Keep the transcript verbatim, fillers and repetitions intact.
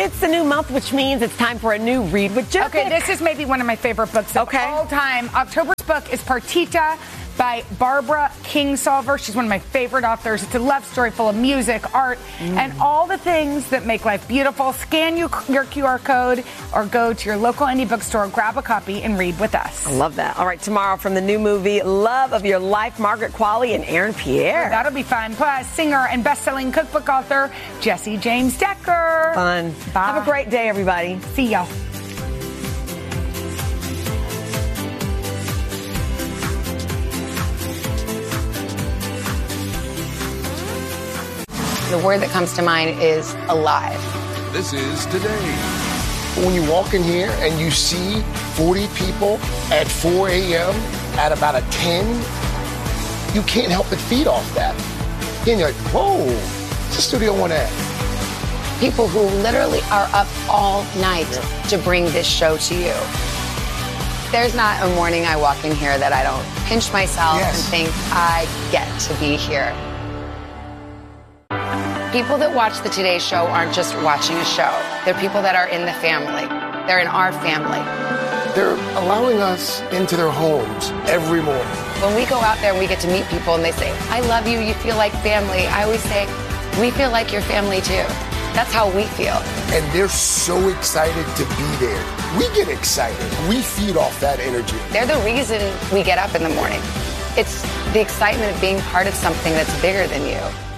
It's the new month, which means it's time for a new Read with Jill. Okay, this is maybe one of my favorite books of okay. all time. October's book is Partita by Barbara Kingsolver. She's one of my favorite authors. It's a love story full of music, art, mm. and all the things that make life beautiful. Scan you, your Q R code or go to your local indie bookstore, grab a copy, and read with us. I love that. All right, tomorrow from the new movie, Love of Your Life, Margaret Qualley and Aaron Pierre. Oh, that'll be fun. Plus, singer and best-selling cookbook author, Jesse James Decker. Fun. Bye. Have a great day, everybody. See y'all. The word that comes to mind is alive. This is Today. When you walk in here and you see forty people at four a.m. at about a ten, you can't help but feed off that. Then you're like, whoa, it's a Studio One ad. People who literally are up all night yeah. to bring this show to you. There's not a morning I walk in here that I don't pinch myself yes. and think, I get to be here. People that watch the Today Show aren't just watching a show. They're people that are in the family. They're in our family. They're allowing us into their homes every morning. When we go out there and we get to meet people and they say, I love you, you feel like family, I always say, we feel like your family too. That's how we feel. And they're so excited to be there. We get excited. We feed off that energy. They're the reason we get up in the morning. It's the excitement of being part of something that's bigger than you.